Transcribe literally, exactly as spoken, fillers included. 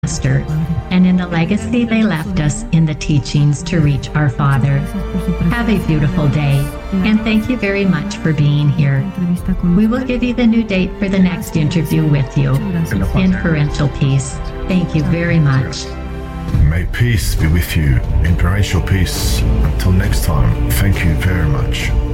Master, and in the legacy they left us in the teachings to reach our Father. Have a beautiful day, and thank you very much for being here. We will give you the new date for the next interview with you. Inferential peace. Thank you very much. May peace be with you. Inferential peace. Until next time, thank you very much.